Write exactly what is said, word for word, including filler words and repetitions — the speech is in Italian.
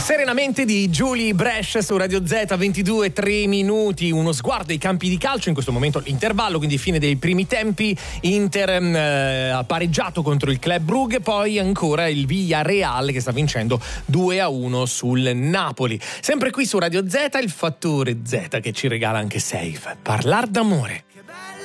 Serenamente di Julie Bresh su Radio Z, ventidue e tre minuti, uno sguardo ai campi di calcio, in questo momento l'intervallo, quindi fine dei primi tempi. Inter eh, ha pareggiato contro il Club Brugge, poi ancora il Villarreal che sta vincendo due a uno sul Napoli. Sempre qui su Radio Z, il fattore Z che ci regala anche Safe. Parlar d'amore.